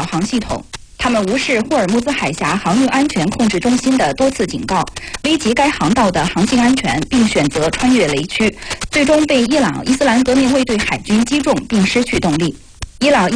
导航系统。他们无视霍尔木兹海峡航运安全控制中心的多次警告，危及该航道的航行安全，并选择穿越雷区，最终被伊朗伊斯兰革命卫队海军击中并失去动力。伊朗